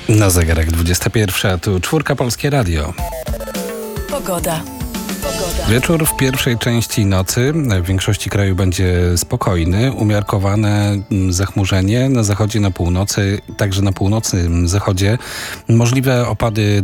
Na zegarek 21, tu Czwórka Polskie Radio. Pogoda. Wieczór w pierwszej części nocy w większości kraju będzie spokojny, umiarkowane zachmurzenie na zachodzie, na północy, także na północnym zachodzie. Możliwe opady